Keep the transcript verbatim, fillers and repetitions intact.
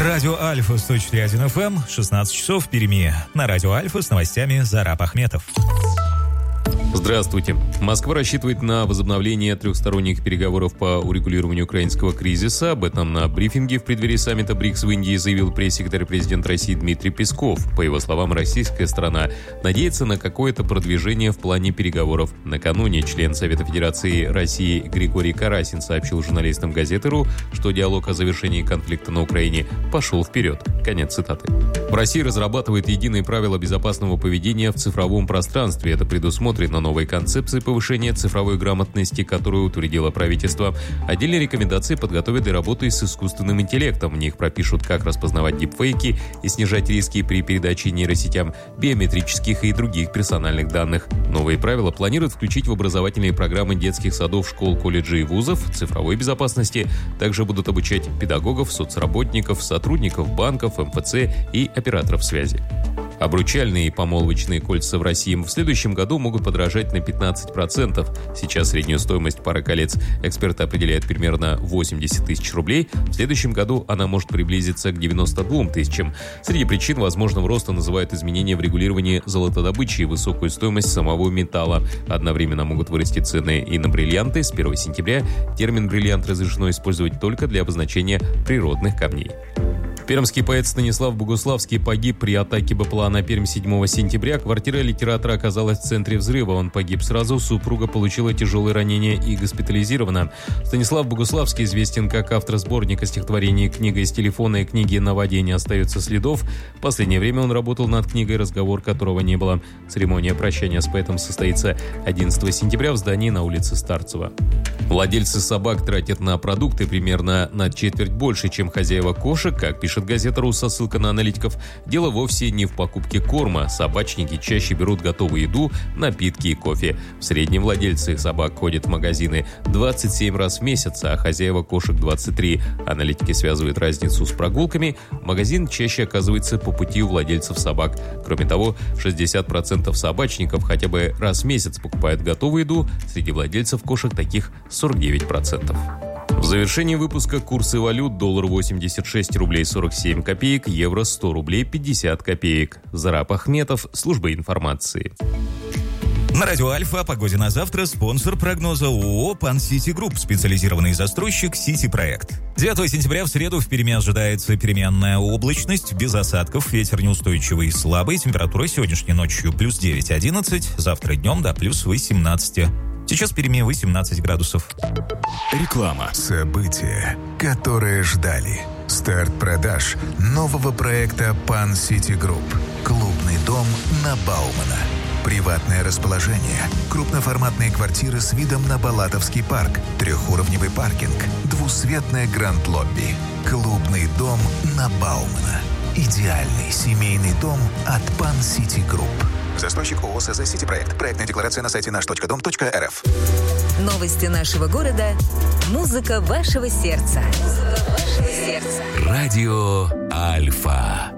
Радио Альфа сто четыре и один эф эм, шестнадцать часов в Перми. На Радио Альфа с новостями Зараб Ахметов. Здравствуйте. Москва рассчитывает на возобновление трехсторонних переговоров по урегулированию украинского кризиса. Об этом на брифинге в преддверии саммита БРИКС в Индии заявил пресс-секретарь президента России Дмитрий Песков. По его словам, российская сторона надеется на какое-то продвижение в плане переговоров. Накануне член Совета Федерации России Григорий Карасин сообщил журналистам газеты РУ, что диалог о завершении конфликта на Украине пошел вперед. Конец цитаты. В России разрабатывает единые правила безопасного поведения в цифровом пространстве. Это предусмотрено новой концепции повышения цифровой грамотности, которую утвердило правительство. Отдельные рекомендации подготовят для работы с искусственным интеллектом. В них пропишут, как распознавать дипфейки и снижать риски при передаче нейросетям биометрических и других персональных данных. Новые правила планируют включить в образовательные программы детских садов, школ, колледжей и вузов цифровой безопасности. Также будут обучать педагогов, соцработников, сотрудников банков, эм эф цэ и операторов связи. Обручальные и помолвочные кольца в России в следующем году могут подорожать на пятнадцать процентов. Сейчас среднюю стоимость пары колец эксперты определяют примерно восемьдесят тысяч рублей. В следующем году она может приблизиться к девяноста двум тысячам. Среди причин возможного роста называют изменения в регулировании золотодобычи и высокую стоимость самого металла. Одновременно могут вырасти цены и на бриллианты. С первого сентября термин «бриллиант» разрешено использовать только для обозначения природных камней. Пермский поэт Станислав Богуславский погиб при атаке БПЛА на Пермь седьмого сентября. Квартира литератора оказалась в центре взрыва. Он погиб сразу, супруга получила тяжелые ранения и госпитализирована. Станислав Богуславский известен как автор сборника стихотворений «Книга из телефона» и книги «На воде не остается следов». В последнее время он работал над книгой, разговор которого не было. Церемония прощания с поэтом состоится одиннадцатого сентября в здании на улице Старцева. Владельцы собак тратят на продукты примерно на четверть больше, чем хозяева кошек, как пишет газета РУ со ссылкой на аналитиков. Дело вовсе не в покупке корма. Собачники чаще берут готовую еду, напитки и кофе. В среднем владельцы собак ходят в магазины двадцать семь раз в месяц, а хозяева кошек двадцать три. Аналитики связывают разницу с прогулками. Магазин чаще оказывается по пути у владельцев собак. Кроме того, шестьдесят процентов собачников хотя бы раз в месяц покупают готовую еду. Среди владельцев кошек таких сорок девять процентов. В завершении выпуска курсы валют: доллар восемьдесят шесть рублей сорок семь копеек, евро сто рублей пятьдесят копеек. Зараб Ахметов, служба информации. На Радио Альфа о погоде на завтра спонсор прогноза ООО «Пан Сити Групп», специализированный застройщик «Сити Проект». девятого сентября в среду в Перми ожидается переменная облачность, без осадков, ветер неустойчивый и слабый, температура сегодняшней ночью плюс девять одиннадцать, завтра днем до плюс восемнадцать. Сейчас в Перми восемнадцать градусов. Реклама. События, которые ждали. Старт продаж нового проекта «Пан Сити Групп». Клубный дом на Баумана. Приватное расположение, крупноформатные квартиры с видом на Балатовский парк, трехуровневый паркинг, двусветное гранд-лобби. Клубный дом на Баумана. Идеальный семейный дом от «Пан Сити Групп». Застройщик ООО СЗ «Сити Проект». Проектная декларация на сайте наш точка дом точка эр эф. Новости нашего города. Музыка вашего сердца. Музыка вашего сердца. Радио Альфа.